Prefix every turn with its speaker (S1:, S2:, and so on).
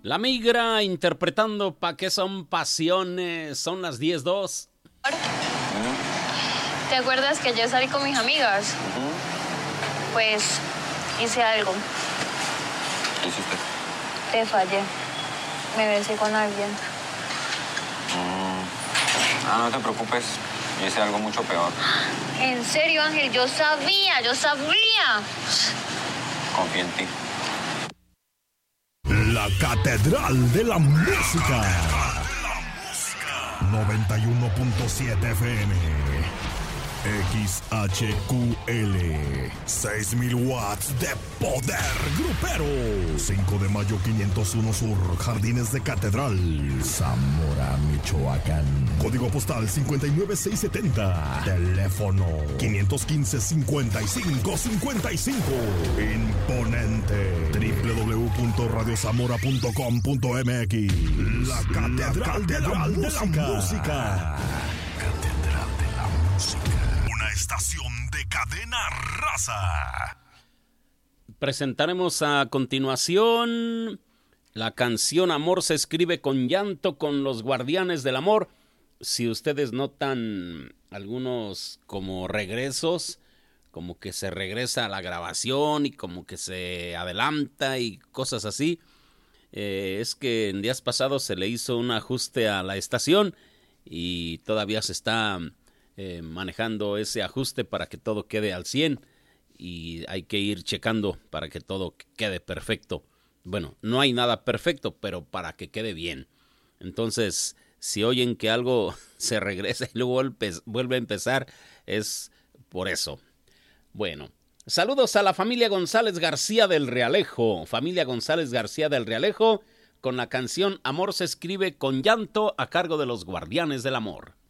S1: La Migra interpretando Pa' qué son pasiones. Son las 10:02.
S2: ¿Te acuerdas que ayer salí con mis amigas? Pues hice algo.
S3: ¿Qué hiciste?
S2: Te fallé. Me besé con alguien.
S3: No te preocupes. Yo hice algo mucho peor.
S2: En serio, Ángel, yo sabía.
S3: Confío en ti.
S4: La Catedral de la Música. 91.7 FM. XHQL. 6,000 watts de poder grupero. 5 de mayo 501 Sur, Jardines de Catedral, Zamora, Michoacán. Código postal 59670. Teléfono 515-5555. Imponente. www.radiozamora.com.mx. La Catedral de la Música. Catedral de la Música. Una estación de cadena raza.
S1: Presentaremos a continuación la canción Amor se escribe con llanto con los Guardianes del Amor. Si ustedes notan algunos como regresos, como que se regresa a la grabación y como que se adelanta y cosas así, es que en días pasados se le hizo un ajuste a la estación y todavía se está manejando ese ajuste para que todo quede al 100 y hay que ir checando para que todo quede perfecto. Bueno, no hay nada perfecto, pero para que quede bien. Entonces, si oyen que algo se regresa y luego vuelve a empezar, es por eso. Bueno, saludos a la familia González García del Realejo. Familia González García del Realejo con la canción Amor se escribe con llanto a cargo de los Guardianes del Amor.